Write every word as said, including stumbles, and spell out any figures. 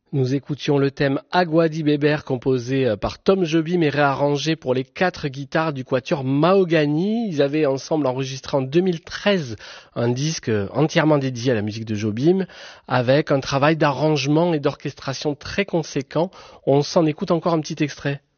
Nous écoutions le thème Agua di Beber composé par Tom Jobim et réarrangé pour les quatre guitares du quatuor Mahogany. Ils avaient ensemble enregistré en deux mille treize un disque entièrement dédié à la musique de Jobim avec un travail d'arrangement et d'orchestration très conséquent. On s'en écoute encore un petit extrait.